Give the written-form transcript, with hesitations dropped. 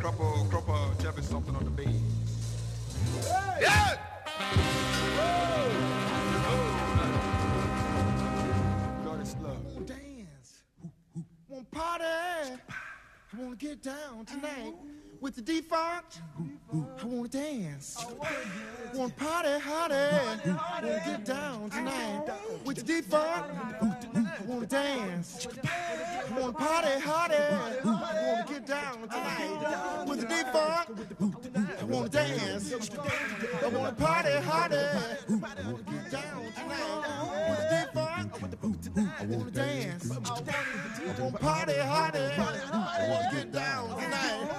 crop Chevy something on the beat. Yeah! Go to slow. I wanna dance. I wanna party. I wanna get down tonight with the D-Funk. I wanna dance. I wanna party hardy. I wanna get down tonight with the D-Funk. I wanna dance. I wanna party hardy. I wanna get down tonight with the D-Funk. I wanna dance. I wanna party hardy. I wanna get down tonight with the D-Funk. I wanna dance. I wanna party hardy. I wanna get down tonight